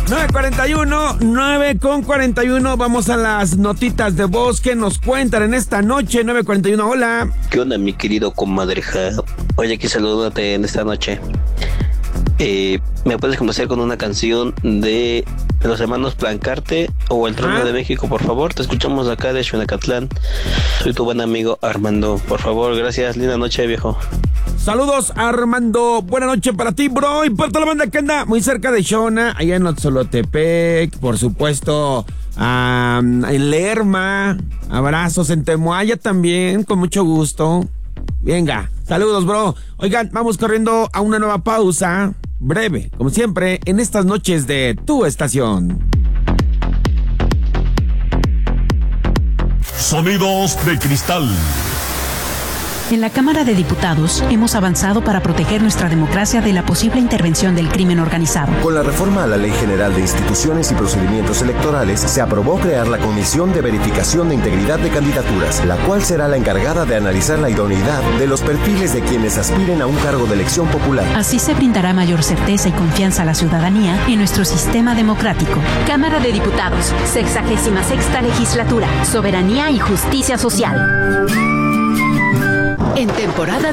9:41, vamos a las notitas de voz que nos cuentan en esta noche. 9:41, hola. ¿Qué onda, mi querido comadreja? Oye, aquí saludándote en esta noche. ¿Me puedes complacer con una canción de los hermanos Plancarte o El Trono de México, por favor? Te escuchamos acá de Xunacatlán. Soy tu buen amigo Armando. Por favor, gracias. Linda noche, viejo. Saludos, Armando. Buena noche para ti, bro. Y para toda la banda que anda muy cerca de Xona, allá en Otzolotepec, por supuesto, en Lerma. Abrazos en Temoaya también, con mucho gusto. Venga, saludos, bro. Oigan, vamos corriendo a una nueva pausa, breve, como siempre, en estas noches de tu estación. Sonidos de cristal. En la Cámara de Diputados hemos avanzado para proteger nuestra democracia de la posible intervención del crimen organizado. Con la reforma a la Ley General de Instituciones y Procedimientos Electorales, se aprobó crear la Comisión de Verificación de Integridad de Candidaturas, la cual será la encargada de analizar la idoneidad de los perfiles de quienes aspiren a un cargo de elección popular. Así se brindará mayor certeza y confianza a la ciudadanía en nuestro sistema democrático. Cámara de Diputados, 66ª Legislatura, Soberanía y Justicia Social. En temporada